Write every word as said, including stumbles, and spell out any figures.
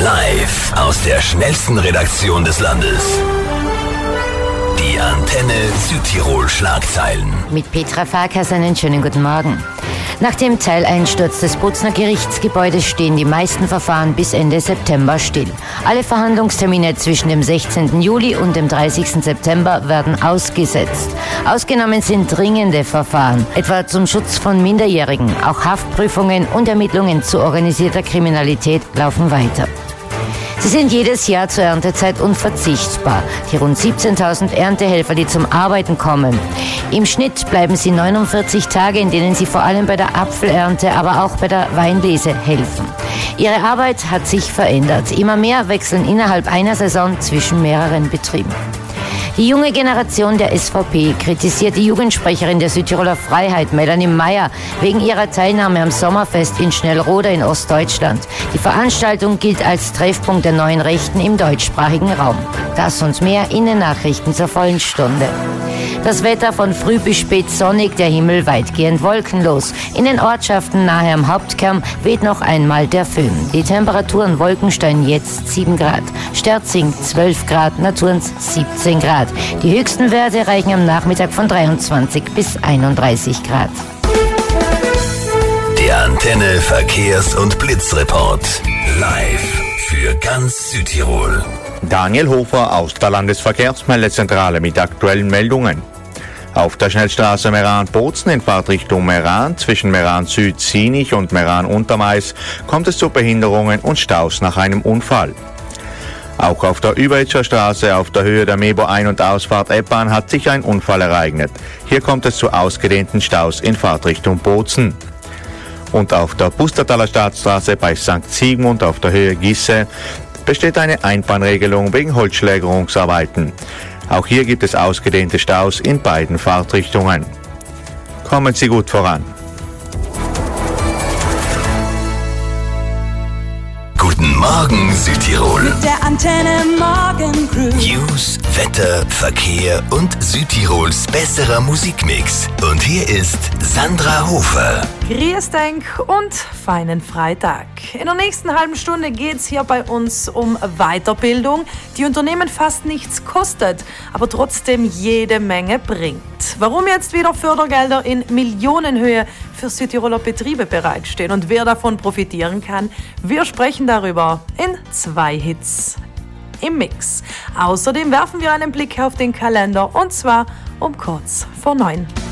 Live aus der schnellsten Redaktion des Landes. Die Antenne Südtirol Schlagzeilen. Mit Petra Farkas einen schönen guten Morgen. Nach dem Teileinsturz des Bozner Gerichtsgebäudes stehen die meisten Verfahren bis Ende September still. Alle Verhandlungstermine zwischen dem sechzehnten Juli und dem dreißigsten September werden ausgesetzt. Ausgenommen sind dringende Verfahren, etwa zum Schutz von Minderjährigen. Auch Haftprüfungen und Ermittlungen zu organisierter Kriminalität laufen weiter. Sie sind jedes Jahr zur Erntezeit unverzichtbar. Die rund siebzehntausend Erntehelfer, die zum Arbeiten kommen. Im Schnitt bleiben sie neunundvierzig Tage, in denen sie vor allem bei der Apfelernte, aber auch bei der Weinlese helfen. Ihre Arbeit hat sich verändert. Immer mehr wechseln innerhalb einer Saison zwischen mehreren Betrieben. Die junge Generation der S V P kritisiert die Jugendsprecherin der Südtiroler Freiheit, Melanie Meyer, wegen ihrer Teilnahme am Sommerfest in Schnellroda in Ostdeutschland. Die Veranstaltung gilt als Treffpunkt der neuen Rechten im deutschsprachigen Raum. Das und mehr in den Nachrichten zur vollen Stunde. Das Wetter von früh bis spät sonnig, der Himmel weitgehend wolkenlos. In den Ortschaften nahe am Hauptkern weht noch einmal der Föhn. Die Temperaturen Wolkenstein jetzt sieben Grad, Sterzing zwölf Grad, Naturns siebzehn Grad. Die höchsten Werte reichen am Nachmittag von dreiundzwanzig bis einunddreißig Grad. Der Antenne Verkehrs- und Blitzreport. Live für ganz Südtirol. Daniel Hofer aus der Landesverkehrsmeldezentrale mit aktuellen Meldungen. Auf der Schnellstraße Meran-Bozen in Fahrtrichtung Meran zwischen Meran-Süd-Sienich und Meran-Untermais kommt es zu Behinderungen und Staus nach einem Unfall. Auch auf der Überitscher Straße auf der Höhe der Mebo Ein- und Ausfahrt Eppern hat sich ein Unfall ereignet. Hier kommt es zu ausgedehnten Staus in Fahrtrichtung Bozen. Und auf der Pustertaler Staatsstraße bei Sankt Sigmund auf der Höhe Gisse besteht eine Einbahnregelung wegen Holzschlägerungsarbeiten. Auch hier gibt es ausgedehnte Staus in beiden Fahrtrichtungen. Kommen Sie gut voran. Guten Morgen Südtirol. Mit der Antenne Morgen Crew. News, Wetter, Verkehr und Südtirols besserer Musikmix. Und hier ist Sandra Hofer. Grüß denk und feinen Freitag. In der nächsten halben Stunde geht es hier bei uns um Weiterbildung, die Unternehmen fast nichts kostet, aber trotzdem jede Menge bringt. Warum jetzt wieder Fördergelder in Millionenhöhe für Südtiroler Betriebe bereitstehen und wer davon profitieren kann, wir sprechen darüber in zwei Hits im Mix. Außerdem werfen wir einen Blick auf den Kalender und zwar um kurz vor neun.